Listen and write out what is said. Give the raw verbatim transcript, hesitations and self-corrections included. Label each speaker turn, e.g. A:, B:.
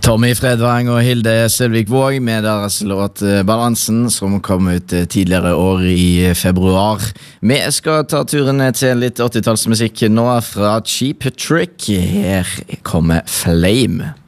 A: Tommy Fredvang og Hilde Selvik Våg med deres låt Balansen, som kom ut tidligere år i februar. Vi skal ta turen til litt åttitallsmusikk nå fra Cheap Trick. Her kommer Flame.